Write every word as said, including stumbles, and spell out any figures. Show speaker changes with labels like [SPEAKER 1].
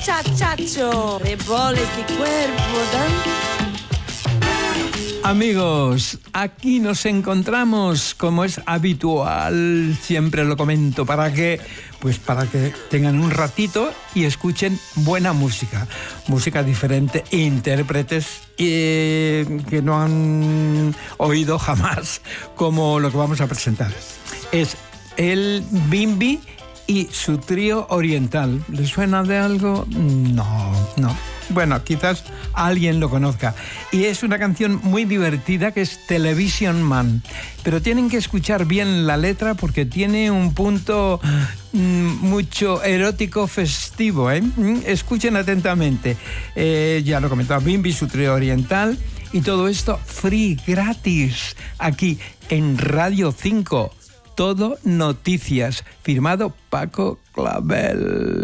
[SPEAKER 1] muchacho, rebole ese cuerpo, ¿no?
[SPEAKER 2] Amigos, aquí nos encontramos como es habitual, siempre lo comento, para que, pues para que tengan un ratito y escuchen buena música, música diferente, intérpretes eh, que no han oído jamás, como lo que vamos a presentar. Es el Bimbi y su trío oriental. ¿Les suena de algo? No, no. Bueno, quizás alguien lo conozca. Y es una canción muy divertida que es Television Man. Pero tienen que escuchar bien la letra porque tiene un punto mmm, mucho erótico festivo, ¿eh? Escuchen atentamente. Eh, ya lo comentaba, Bimbi, su trío oriental. Y todo esto free, gratis, aquí en Radio cinco. Todo Noticias. Firmado Paco Clavel.